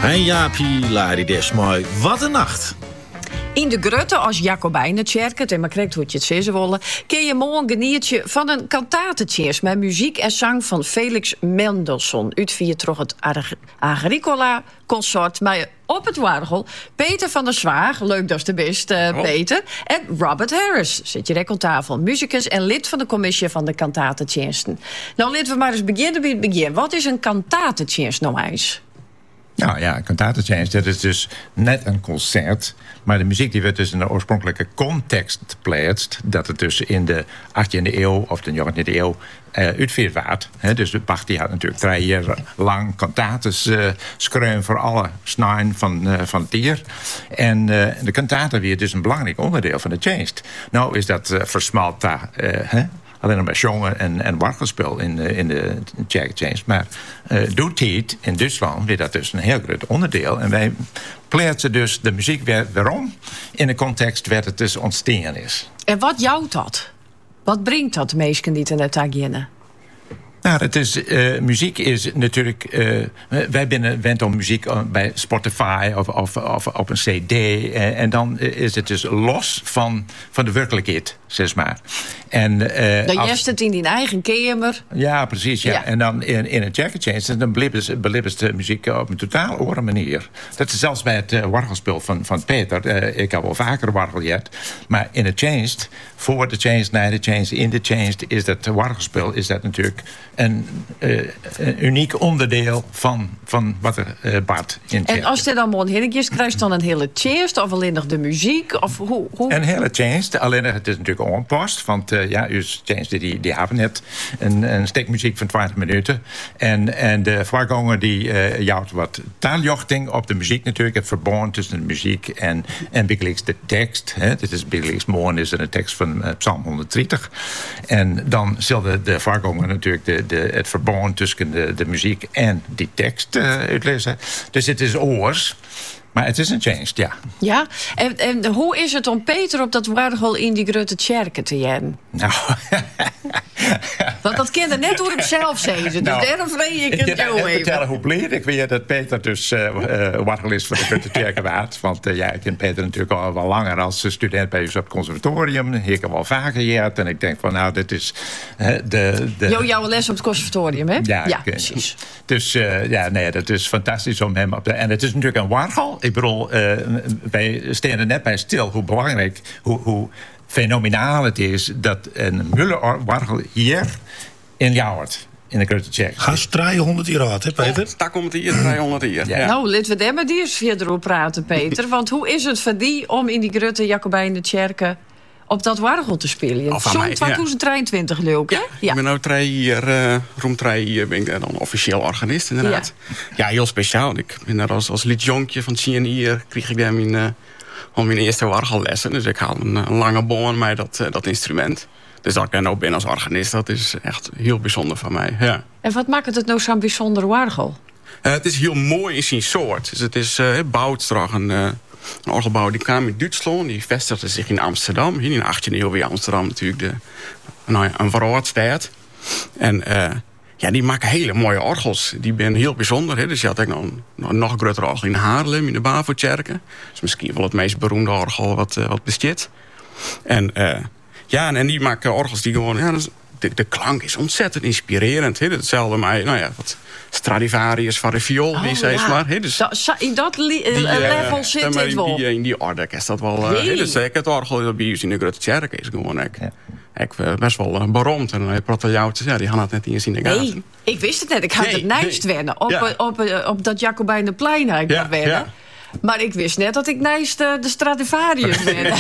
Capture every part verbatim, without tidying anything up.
En Jaapie, Lari Desmooi, wat een nacht. In de Grutte als Jacobijnenkerk, en maar krijgt hoe je het zeggen willen, kun je mooi een geniertje van een kantatenchers met muziek en zang van Felix Mendelssohn. Uitviert toch het Agricola Consort, maar op het wargel Peter van der Zwaag, leuk dat is de best, uh, oh. Peter, en Robert Harris, zit je rek aan tafel, muzikus en lid van de commissie van de kantatenchers. Nou, laten we maar eens beginnen bij het begin. Wat is een kantatenchers nou eens? Nou ja, een kantatenchers, dat is dus net een concert. Maar de muziek die werd dus in de oorspronkelijke context geplaatst. Dat het dus in de achttiende eeuw of de negentiende eeuw uh, uitgevoerd werd. Dus Bach die had natuurlijk drie jaar lang kantates uh, schreeuwen voor alle snaren van, uh, van het dier. En uh, de kantaten weer dus een belangrijk onderdeel van de chants. Nou is dat uh, versmalt daar. Uh, hè? Alleen nog maar zongen en, en wargelspel in de, in de Tjerkchants. Maar uh, doetijd in Duitsland werd dat dus een heel groot onderdeel. En wij plaatsen dus de muziek weer, waarom in de context waar het dus ontstaan is. En wat jouwt dat? Wat brengt dat de mensen die er net aan? Nou, het is, uh, muziek is natuurlijk... Uh, wij binnen wend om muziek bij Spotify of, of, of op een cd. Uh, en dan is het dus los van, van de werkelijkheid, zeg maar. En, uh, dan jest het in die eigen kamer. Ja, precies. Ja. Ja. En dan in, in een Tjerkchants, dan beleven de muziek op een totaal andere manier. Dat is zelfs bij het uh, wargelspel van, van Peter. Uh, ik heb wel vaker wargel gehad. Maar in het changed, voor de changed, na de changed, in de changed... is dat wargelspel is dat natuurlijk... Een, uh, een uniek onderdeel van, van wat er uh, baat in En als je dan maar een hinnetjes krijgt, dan een hele changed of alleen nog de muziek? Of hoe, hoe? Een hele changed, alleen het is natuurlijk onpast. Want uh, ja, uw changed die, die hebben net een, een stekmuziek van twintig minuten. En, en de voorganger die uh, jouwt wat taaljochting op de muziek natuurlijk. Het verband tussen de muziek en, en bijgelijks de tekst. Hè. Dit is bijgelijks morgen is er een tekst van uh, Psalm honderddertig. En dan zal de, de voorganger natuurlijk de De, het verband tussen de, de muziek en die tekst uh, uitlezen. Dus het is oors. Maar het is een changed, ja. Ja, en, en hoe is het om Peter op dat wargel in die grote tjerken te hebben? Nou... Want dat kende net door hem zelf zeggen. Dus nou, daarom vrees ik het jou even. Ik vertellen hoe blij ik weet dat Peter dus uh, uh, wargel is voor de grote tjerken waard. Want uh, ja, ik ken Peter natuurlijk al wel langer als student bij ons op het conservatorium. Ik heb al vaker gehad. En ik denk van nou, dit is uh, de... de... Jo, jouw les op het conservatorium, hè? Ja, ja ik, precies. Dus uh, ja, nee, dat is fantastisch om hem op de... En het is natuurlijk een wargel. Ik bedoel, uh, wij staan er net bij stil hoe belangrijk, hoe, hoe fenomenaal het is dat een Muller-wargel hier in Ljouwert, in de grote Tjerk. Ga eens driehonderd jaar uit, hè Peter? Oh, daar komt hier driehonderd jaar. Ja. Ja. Nou, laten we daar maar die eens verder over praten, Peter. Want hoe is het voor die om in die grote Jacobijnen Tjerken op dat wargel te spelen? Zo'n twintig drieëntwintig, leuk, hè? Ja, ja. Ik ben nu drie jaar, uh, rond drie jaar ben ik dan officieel organist, inderdaad. Ja, ja heel speciaal. Ik ben daar als, als liedjonkje van tien jaar, kreeg ik daar mijn, uh, al mijn eerste wargellessen. Dus ik had een, een lange boom met dat, uh, dat instrument. Dus dat ik daar nou ben als organist, dat is echt heel bijzonder van mij. Ja. En wat maakt het nou zo'n bijzonder wargel? Uh, het is heel mooi in zijn soort. Dus het is uh, Boutstrach, een... Uh, Een orgelbouwer die kwam in Duitsland, die vestigde zich in Amsterdam. Hier in de achttiende eeuw weer Amsterdam natuurlijk de, nou ja, een verraadstad. En uh, ja, die maken hele mooie orgels. Die zijn heel bijzonder. Hè. Dus je had ook nog een nog, nog grotere orgel in Haarlem, in de Baveltjerken. Dat is misschien wel het meest beroemde orgel wat, uh, wat bestaat. En, uh, ja, en, en die maken orgels die gewoon... Ja, de, de klank is ontzettend inspirerend. Hè. Hetzelfde met, nou ja, wat Stradivarius van de viool, oh, steeds ja. maar. He, dus da, in dat li- die, level uh, zit het wel. Die, in die orde is dat wel... Uh, nee. Dus ik het orgel bij ons in de grote tjerk is gewoon ik, ja. ik, uh, best wel uh, beroemd. En uh, Protojoutjes, ja, die hadden het net eens in de gaten. Nee, ik wist het net. Ik had nee, het nijst nee. wennen. Op, ja. op, op, op, op dat Jacobijnenplein had ik ja, wennen. Ja. Maar ik wist net dat ik naast uh, de Stradivarius ben.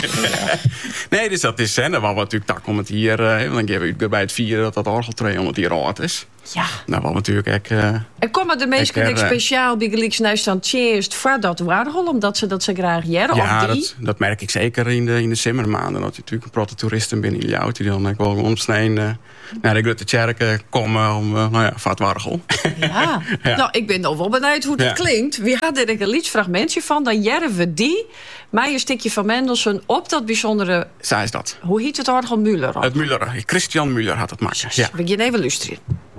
Nee, dus dat is... En dan waren we natuurlijk... Daar komt het hier... Uh, dan geven we bij het vieren dat dat orgel tweehonderd jaar oud is. Ja. Nou, wat natuurlijk... Ik, uh, en komen de meesten ik speciaal bij gelijks naast aan cheerst voor dat wargel, omdat ze dat ze graag jaren? Ja, of die? dat, dat merk ik zeker in de, in de zomermaanden. Dat je natuurlijk een prototoeristen binnen Ljouwert die dan wel omsnijden uh, naar de grote tjerken komen om, uh, nou ja, voor het wargel. Ja. ja, nou, ik ben nog wel benieuwd hoe het ja. klinkt. We hadden er een liedfragmentje van, dan jaren we die, maar een stukje van Mendelssohn op dat bijzondere... Zij is dat. Hoe heet het orgel? Müller? Het Müller. Christian Müller had het maken. Ja. We gaan even luisteren.